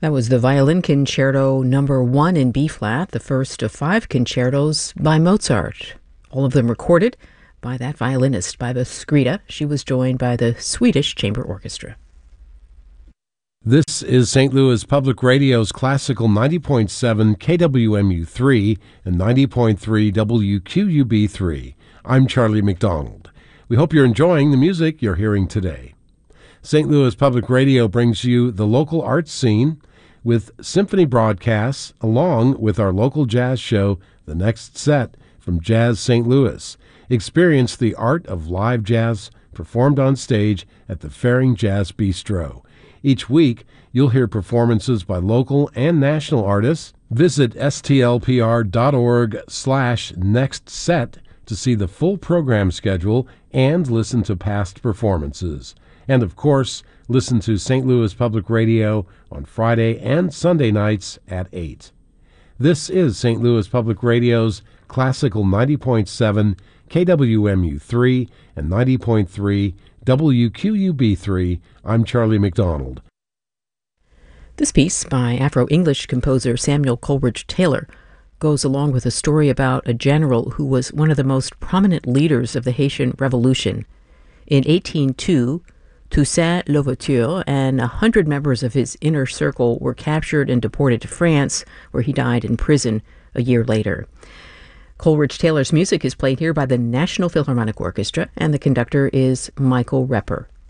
That was the Violin Concerto Number 1 in B-flat, the first of 5 concertos by Mozart. All of them recorded by that violinist, by the Scrida. She was joined by the Swedish Chamber Orchestra. This is St. Louis Public Radio's Classical 90.7 KWMU3 and 90.3 WQUB3. I'm Charlie McDonald. We hope you're enjoying the music you're hearing today. St. Louis Public Radio brings you the local arts scene with symphony broadcasts along with our local jazz show, The Next Set from Jazz St. Louis. Experience the art of live jazz performed on stage at the Faring Jazz Bistro. Each week, you'll hear performances by local and national artists. Visit stlpr.org/nextset to see the full program schedule and listen to past performances. And of course, listen to St. Louis Public Radio on Friday and Sunday nights at 8. This is St. Louis Public Radio's Classical 90.7 KWMU3 and 90.3 WQUB3. I'm Charlie McDonald. This piece by Afro-English composer Samuel Coleridge Taylor goes along with a story about a general who was one of the most prominent leaders of the Haitian Revolution. In 1802, Toussaint Louverture and 100 members of his inner circle were captured and deported to France, where he died in prison a year later. Coleridge Taylor's music is played here by the National Philharmonic Orchestra, and the conductor is Michael Repper.